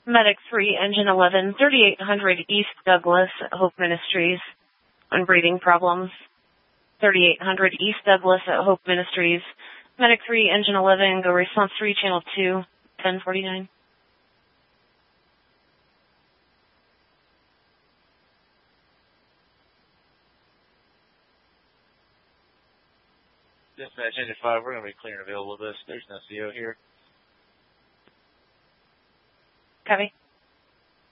Medic 3, Engine 11, 3800 East Douglas, at Hope Ministries, on breathing problems. 3800 East Douglas at Hope Ministries. Medic 3, Engine 11, go response 3, channel 2, 1049. Dispatch Engine 5, we're going to be clear and available with this. There's no CO here. Copy.